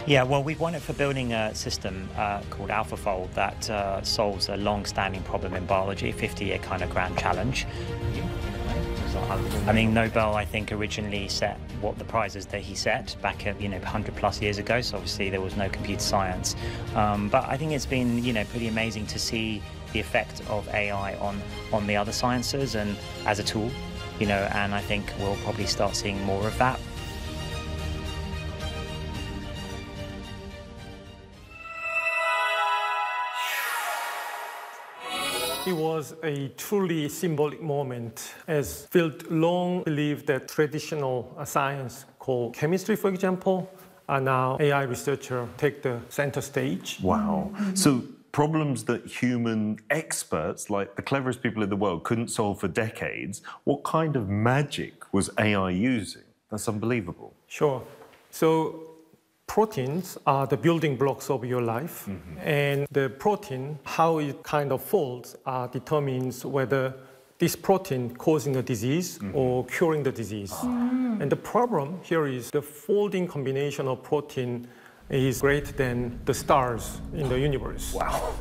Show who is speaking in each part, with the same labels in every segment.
Speaker 1: Yeah, well, we've won it for building a system called AlphaFold that solves a long-standing problem in biology, 50-year kind of grand challenge. I mean, Nobel, I think, originally set what the prizes that he set back at, 100 plus years ago. So obviously there was no computer science. But I think it's been, pretty amazing to see the effect of AI on the other sciences and as a tool, and I think we'll probably start seeing more of that.
Speaker 2: It was a truly symbolic moment, as Field long believed that traditional science called chemistry, for example, are now AI researchers take the center stage.
Speaker 3: Wow. So problems that human experts, like the cleverest people in the world, couldn't solve for decades, what kind of magic was AI using? That's unbelievable.
Speaker 2: Sure. So proteins are the building blocks of your life, and the protein, how it kind of folds, determines whether this protein causing a disease or curing the disease. And the problem here is the folding combination of protein is greater than the stars in the universe.
Speaker 3: Wow.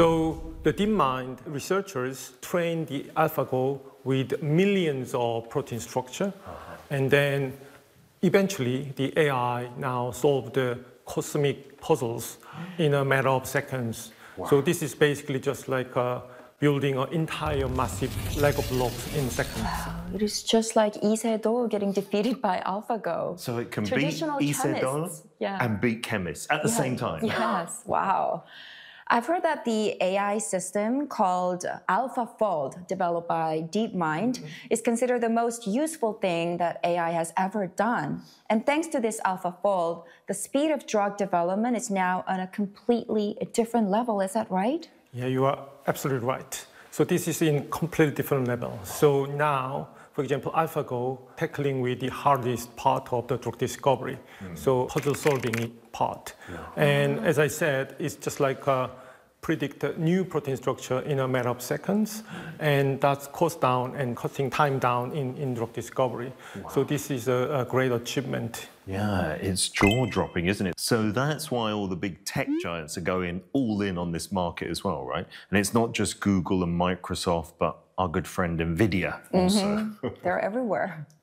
Speaker 2: So the DeepMind researchers trained the AlphaGo with millions of protein structure, and then eventually, the AI now solved the cosmic puzzles in a matter of seconds.
Speaker 3: Wow.
Speaker 2: So this is basically just like building an entire massive Lego blocks in seconds.
Speaker 4: Wow. It is just like Lee Sedol getting defeated by AlphaGo.
Speaker 3: So it can beat
Speaker 4: Traditional
Speaker 3: Lee Sedol
Speaker 4: chemists. Yeah.
Speaker 3: and beat chemists at the same time.
Speaker 4: Yes, wow. I've heard that the AI system called AlphaFold, developed by DeepMind, is considered the most useful thing that AI has ever done. And thanks to this AlphaFold, the speed of drug development is now on a completely different level. Is that right?
Speaker 2: Yeah, you are absolutely right. So this is in completely different level. So now, for example, AlphaGo tackling with the hardest part of the drug discovery, so puzzle solving part. Yeah. And as I said, it's just like predict a new protein structure in a matter of seconds, and that's cost down and cutting time down in drug discovery. Wow. So this is a great achievement.
Speaker 3: Yeah, it's jaw-dropping, isn't it? So that's why all the big tech giants are going all in on this market as well, right? And it's not just Google and Microsoft, but our good friend NVIDIA also.
Speaker 4: They're everywhere.